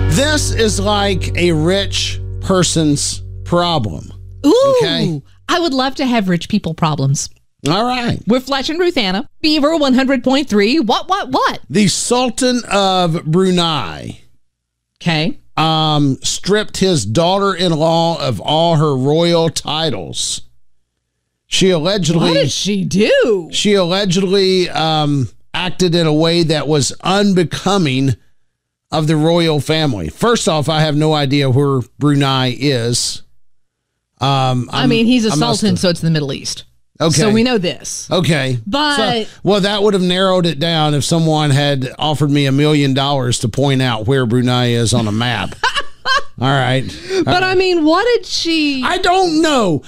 This is like a rich person's problem. Ooh, okay? I would love to have rich people problems. All right. We're Fletch and Ruthanna. Beaver 100.3. What? The Sultan of Brunei Okay. stripped his daughter-in-law of all her royal titles. She allegedly... What did she do? She allegedly acted in a way that was unbecoming of the royal family. First off, I have no idea where Brunei is. I mean, he's a sultan, so it's the Middle East. Okay. So we know this. Okay. But... well, that would have narrowed it down if someone had offered me $1 million to point out where Brunei is on a map. All right. But I mean, what did she... I don't know.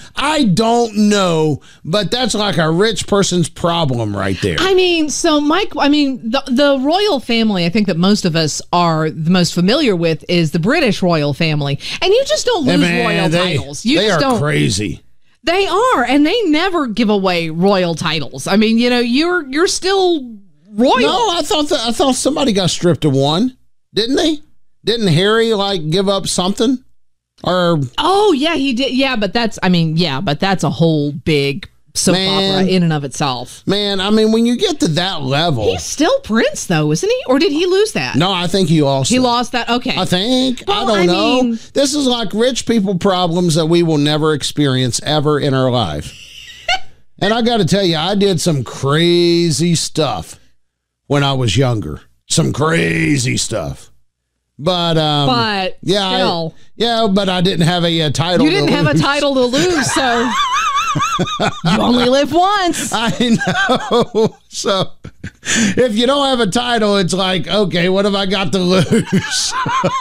But that's like a rich person's problem right there. I mean, so Mike, the royal family, I think that most of us are the most familiar with is the British royal family. And you just don't lose royal titles. They are crazy. They are, and they never give away royal titles. I mean, you're still royal. No, I thought somebody got stripped of one, didn't they? Didn't Harry give up something? Or oh yeah, he did. Yeah, but that's a whole big soap opera in and of itself. Man, I mean, when you get to that level, he's still Prince though, isn't he? Or did he lose that? No, I think he lost. He lost that. Okay, I think. Well, I don't know. This is like rich people problems that we will never experience ever in our life. And I got to tell you, I did some crazy stuff when I was younger. Some crazy stuff. But yeah, but I didn't have a title. You didn't have a title to lose, so you only live once. I know. So if you don't have a title, it's like, okay, what have I got to lose?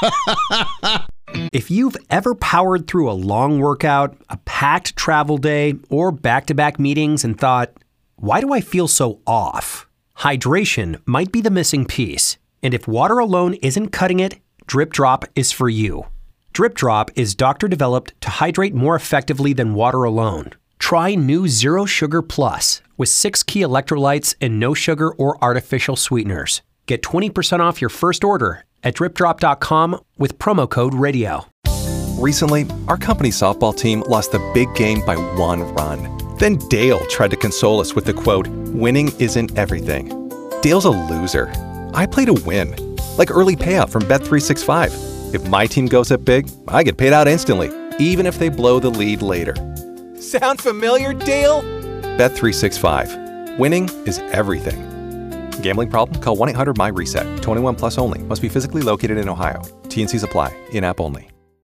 If you've ever powered through a long workout, a packed travel day, or back-to-back meetings and thought, why do I feel so off? Hydration might be the missing piece. And if water alone isn't cutting it, Drip Drop is for you. Drip Drop is doctor-developed to hydrate more effectively than water alone. Try new Zero Sugar Plus with 6 key electrolytes and no sugar or artificial sweeteners. Get 20% off your first order at dripdrop.com with promo code RADIO. Recently, our company softball team lost the big game by 1 run. Then Dale tried to console us with the quote, "Winning isn't everything." Dale's a loser. I play to win, like early payout from Bet365. If my team goes up big, I get paid out instantly, even if they blow the lead later. Sound familiar, Dale? Bet365. Winning is everything. Gambling problem? Call 1-800-MY-RESET. 21 plus only. Must be physically located in Ohio. T&Cs apply. In-app only.